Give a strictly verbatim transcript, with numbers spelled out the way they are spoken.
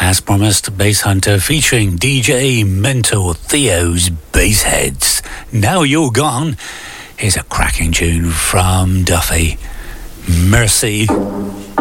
As promised, Bass Hunter featuring D J Mentor Theo's Bassheads. Now You're Gone. Here's a cracking tune from Duffy. Mercy.